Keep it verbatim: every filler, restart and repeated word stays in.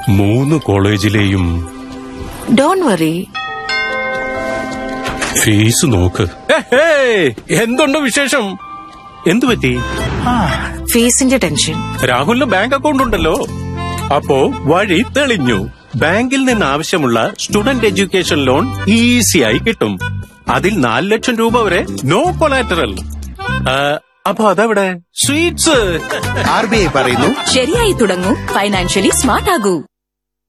മൂന്ന് കോളേജിലെയും don't worry, fees നോക്ക്. എന്തുണ്ട് വിശേഷം? എന്തു പറ്റി? ഫീസിന്റെ ടെൻഷൻ. രാഹുലിന് ബാങ്ക് അക്കൗണ്ട് ഉണ്ടല്ലോ, അപ്പോ വഴി തെളിഞ്ഞു. ബാങ്കിൽ നിന്ന് ആവശ്യമുള്ള സ്റ്റുഡന്റ് എഡ്യൂക്കേഷൻ ലോൺ ഈസിയായി കിട്ടും. അതിൽ നാല് ലക്ഷം രൂപ വരെ നോ കൊളാറ്ററൽ. അപ്പൊ അതെവിടെ? സ്വീറ്റ്സ്. ആർ ബി ഐ പറയുന്നു, ശരിയായി തുടങ്ങൂ, ഫൈനാൻഷ്യലി സ്മാർട്ട് ആകൂ.